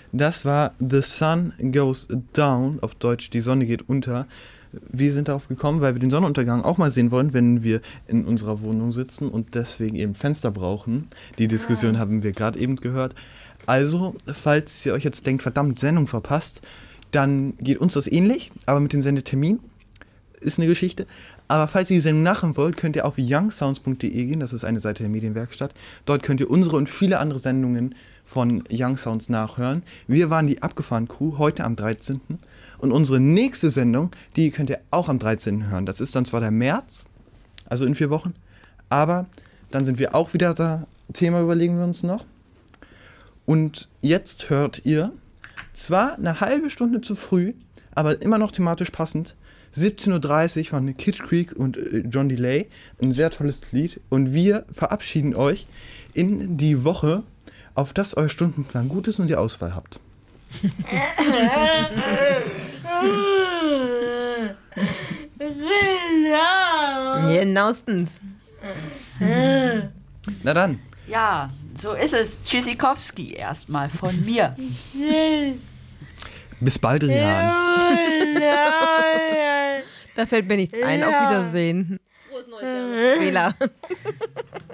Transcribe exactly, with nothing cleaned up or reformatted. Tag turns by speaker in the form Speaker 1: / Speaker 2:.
Speaker 1: Das war The Sun Goes Down, auf Deutsch Die Sonne geht unter. Wir sind darauf gekommen, weil wir den Sonnenuntergang auch mal sehen wollen, wenn wir in unserer Wohnung sitzen und deswegen eben Fenster brauchen. Die Diskussion ja. haben wir gerade eben gehört. Also, falls ihr euch jetzt denkt, verdammt, Sendung verpasst, dann geht uns das ähnlich, aber mit dem Sendetermin ist eine Geschichte. Aber falls ihr die Sendung nachhören wollt, könnt ihr auf young sounds punkt de gehen, das ist eine Seite der Medienwerkstatt. Dort könnt ihr unsere und viele andere Sendungen von Young Sounds nachhören. Wir waren die Abgefahren Crew, heute am dreizehnten Und unsere nächste Sendung, die könnt ihr auch am dreizehnten hören. Das ist dann zwar der März, also in vier Wochen, aber dann sind wir auch wieder da. Thema überlegen wir uns noch. Und jetzt hört ihr, zwar eine halbe Stunde zu früh, aber immer noch thematisch passend, siebzehn Uhr dreißig von Kid Creek und John Delay. Ein sehr tolles Lied. Und wir verabschieden euch in die Woche, auf dass euer Stundenplan gut ist und ihr Auswahl habt.
Speaker 2: Genauestens.
Speaker 1: Na dann.
Speaker 3: Ja, so ist es. Tschüssikowski erstmal von mir.
Speaker 1: Bis bald, Rian.
Speaker 2: Da fällt mir nichts ein. Auf Wiedersehen.
Speaker 4: Frohes neues Jahr.
Speaker 2: Fehler.